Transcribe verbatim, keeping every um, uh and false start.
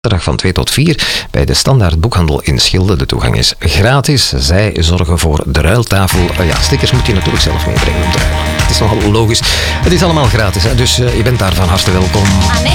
Zaterdag van twee tot vier bij de Standaard Boekhandel in Schilde. De toegang is gratis. Zij zorgen voor de ruiltafel. Uh, ja, stickers moet je natuurlijk zelf meebrengen om te ruilen. Het is nogal logisch. Het is allemaal gratis, hè? Dus uh, je bent daar van harte welkom.